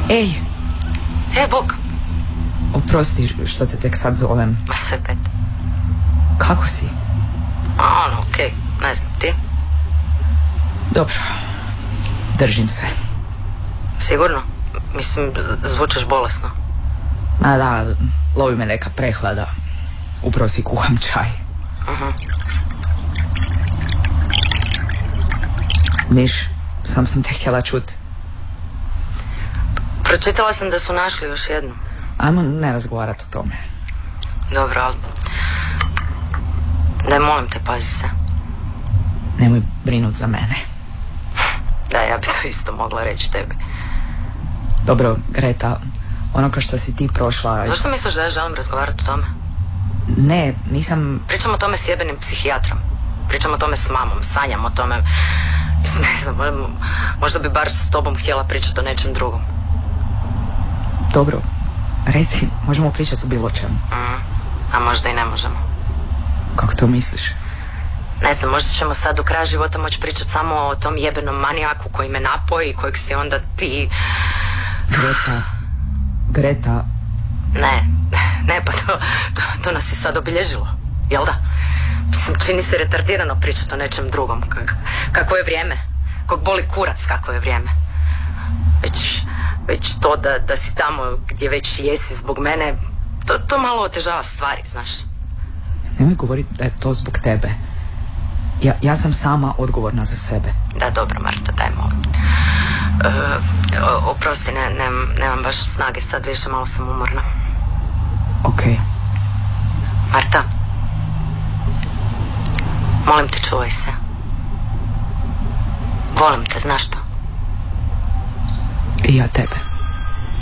Ej! Bog! Oprosti što te tek sad zovem. Ma sve pet. Kako si? Okej, ne znam, ti? Dobro. Držim se. Sigurno? Mislim, zvučeš bolesno. Ma da, lovi me neka prehlada. Upravo si kuham čaj. Niš, sam te htjela čuti. Pročitala sam da su našli još jednu. Ajmo ne razgovarati o tome. Dobro, ali... Daj, molim te, pazi se. Nemoj brinut za mene. Da, ja bi to isto mogla reći tebi. Dobro, Greta, ono kao što si ti prošla... Zašto misliš da ja želim razgovarati o tome? Ne, nisam... Pričam o tome s jebenim psihijatrom. Pričam o tome s mamom, sanjam o tome... Ne znam, možda bi bar s tobom htjela pričati o nečem drugom. Dobro, reci, možemo pričati o bilo čemu. A možda i ne možemo. Kako to misliš? Ne znam, možda ćemo sad do kraja života moći pričati samo o tom jebenom manijaku koji me napoji i kojeg si onda ti... Greta... Ne, pa to nas je sad obilježilo, jel da? Mislim, čini se retardirano pričati o nečem drugom. Kako je vrijeme? Kog boli kurac kako je vrijeme? Već to da si tamo gdje već jesi zbog mene, to malo otežava stvari, znaš. Nemoj govoriti da je to zbog tebe. Ja sam sama odgovorna za sebe. Da, dobro, Marta, daj molim. Oprosti, nemam baš snage sad više, malo sam umorna. Okej. Marta, molim te, čuvaj se. Volim te, znaš to? I ja tebe.